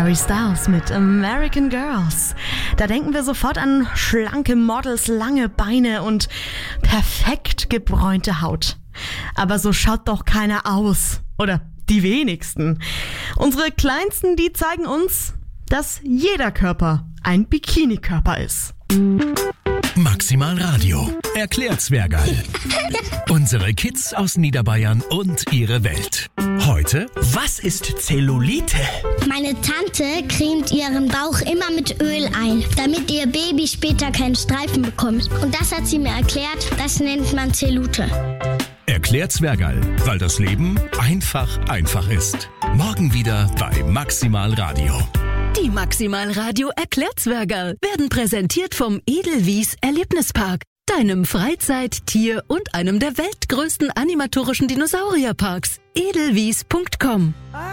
Harry Styles mit American Girls. Da denken wir sofort an schlanke Models, lange Beine und perfekt gebräunte Haut. Aber so schaut doch keiner aus. Oder die wenigsten. Unsere Kleinsten, die zeigen uns, dass jeder Körper ein Bikini-Körper ist. Maximal Radio erklärt Zwergerl. Unsere Kids aus Niederbayern und ihre Welt. Heute, Was ist Zellulite? Meine Tante cremt ihren Bauch immer mit Öl ein, damit ihr Baby später keinen Streifen bekommt. Und das hat sie mir erklärt, das nennt man Zellulite. erklärt Zwergerl, weil das Leben einfach ist. Morgen wieder bei Maximal Radio. Die Maximal Radio erklärt Zwergerl werden präsentiert vom Edelwies Erlebnispark, deinem Freizeit-, Tier- und einem der weltgrößten animatorischen Dinosaurierparks. edelwies.com